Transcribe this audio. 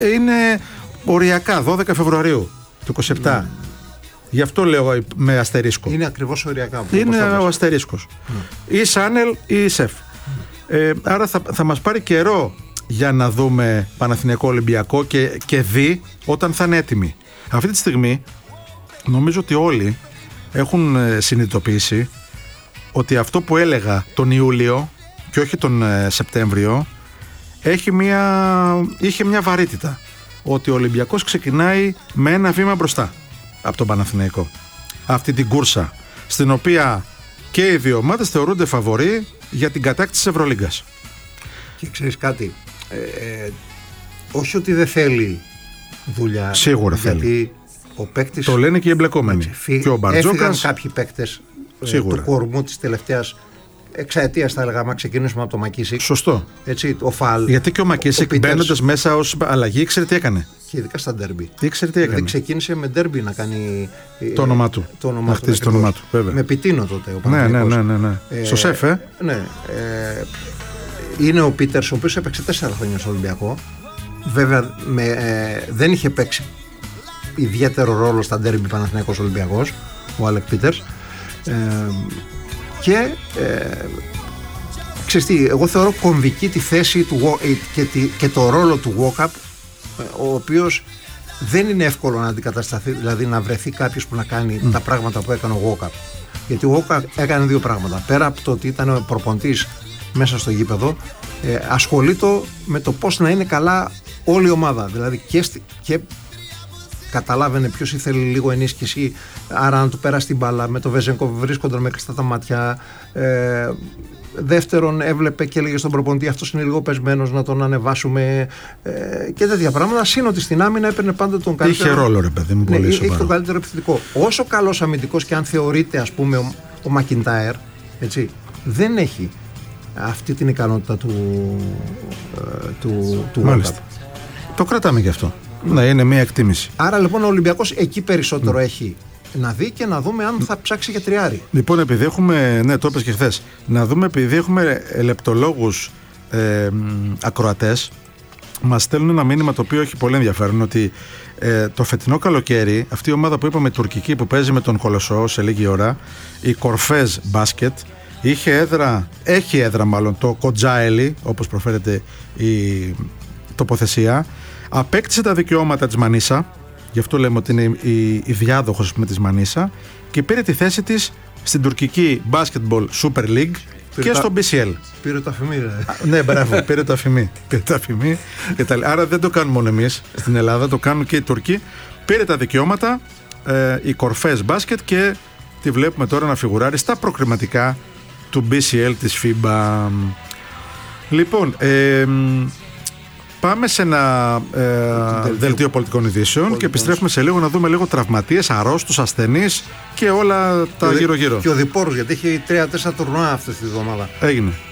είναι οριακά 12 Φεβρουαρίου του 27. Γι' αυτό λέω με αστερίσκο. Είναι ακριβώς οριακά. Είναι ο αστερίσκος. Ή Σάνελ ή Σεφ. Άρα θα μας πάρει καιρό για να δούμε Παναθηναϊκό Ολυμπιακό και δει όταν θα είναι έτοιμοι. Αυτή τη στιγμή νομίζω ότι όλοι έχουν συνειδητοποιήσει ότι αυτό που έλεγα τον Ιούλιο και όχι τον Σεπτέμβριο είχε μια βαρύτητα. Ότι ο Ολυμπιακός ξεκινάει με ένα βήμα μπροστά από τον Παναθηναϊκό. Αυτή την κούρσα στην οποία και οι δύο ομάδες θεωρούνται φαβορί για την κατάκτηση της Ευρωλίγκας. Και ξέρεις κάτι, όχι ότι δεν θέλει δουλειά. Σίγουρα θέλει. Ο παίκτης, το λένε και οι εμπλεκόμενοι. Και ο Μπαρτζόκας. Έφυγαν κάποιοι παίκτες του κορμού της τελευταίας εξαετίας, θα έλεγα, άμα ξεκινήσουμε από το Μακίσικ. Σωστό. Έτσι, ο Φαλ. Γιατί και ο Μακίσικ μπαίνοντας μέσα ως αλλαγή ήξερε τι έκανε. Και ειδικά στα ντέρμπι. Ήξερε τι έκανε. Δηλαδή ξεκίνησε με ντέρμπι να κάνει το όνομά του. Να χτίσει το όνομά του. Βέβαια. Με Πιτίνο τότε ο Παναθηναϊκός. Ναι. Στο ΣΕΦ, Ναι. Είναι ο Πίτερς, ο οποίος έπαιξε 4 χρόνια στο Ολυμπιακό. Βέβαια δεν είχε παίξει ιδιαίτερο ρόλο στα ντέρμπι Παναθηναϊκός Ολυμπιακός, ο Άλεκ Πίτερς. Ξέρεις τι, εγώ θεωρώ κομβική τη θέση του και το ρόλο του Walkup, ο οποίος δεν είναι εύκολο να αντικατασταθεί, δηλαδή να βρεθεί κάποιος που να κάνει τα πράγματα που έκανε ο Walkup. Γιατί ο Walkup έκανε δύο πράγματα. Πέρα από το ότι ήταν ο προπονητής μέσα στο γήπεδο, ασχολείται με το πώς να είναι καλά όλη η ομάδα. Δηλαδή και καταλάβαινε ποιος ήθελε λίγο ενίσχυση, άρα να του περάσει την μπάλα. Με το Βεζενκόβ βρίσκονταν με κλειστά τα μάτια. Δεύτερον, έβλεπε και έλεγε στον προπονητή, αυτός είναι λίγο πεσμένος, να τον ανεβάσουμε και τέτοια πράγματα. Σύν ότι στην άμυνα έπαιρνε πάντα τον καλύτερο. Είχε ρόλο, ρε παιδί μου, πολύ σοβαρό. Είχε τον καλύτερο επιθετικό. Όσο καλός αμυντικός και αν θεωρείται, ας πούμε, ο Μακιντάιρ, έτσι, δεν έχει αυτή την ικανότητα του Μάλιστα. Το κρατάμε γι' αυτό. Ναι, είναι μια εκτίμηση. Άρα λοιπόν ο Ολυμπιακός εκεί περισσότερο έχει να δει και να δούμε αν θα ψάξει για τριάρι. Λοιπόν, επειδή έχουμε, ναι, το είπες και χθες, να δούμε, επειδή έχουμε λεπτολόγους ακροατές, μας στέλνουν ένα μήνυμα το οποίο έχει πολύ ενδιαφέρον, ότι το φετινό καλοκαίρι αυτή η ομάδα που είπαμε τουρκική που παίζει με τον Κολοσσό σε λίγη ώρα, η Κορφέζ Μπάσκετ, έχει έδρα μάλλον το Κοτζάελι, όπως προφέρεται η τοποθεσία, απέκτησε τα δικαιώματα της Μανίσα, γι' αυτό λέμε ότι είναι η διάδοχος με της Μανίσα, και πήρε τη θέση της στην τουρκική Basketball Super League και στο BCL. Πήρε το αφημί, ναι, μπράβο, πήρε το αφημί. Άρα δεν το κάνουμε μόνο εμείς στην Ελλάδα, το κάνουν και οι Τούρκοι. Πήρε τα δικαιώματα η Κορφές Μπάσκετ και τη βλέπουμε τώρα να φιγουράρει στα προκριματικά του BCL της FIBA. Λοιπόν, πάμε σε ένα δελτίο πολιτικών ειδήσεων και επιστρέφουμε σε λίγο να δούμε λίγο τραυματίες, αρρώστους, ασθενείς και όλα τα γύρω-γύρω. Και ο Διπόρος, γιατί έχει 3-4 τουρνουά αυτή τη βδομάδα. Έγινε.